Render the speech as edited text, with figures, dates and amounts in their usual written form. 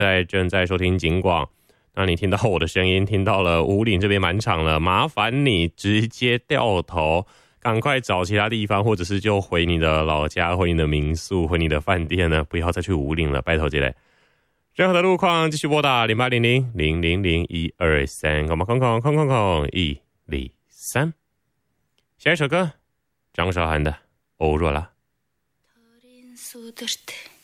正在收听警广。那你听到我的声音，听到了武岭这边满场了，麻烦你直接掉头，赶快找其他地方，或者是就回你的老家，回你的民宿，回你的饭店呢，不要再去武岭了，拜托这类。任何的路况继续拨打0800000123，我们空123。下一首歌，张韶涵的《欧若拉》。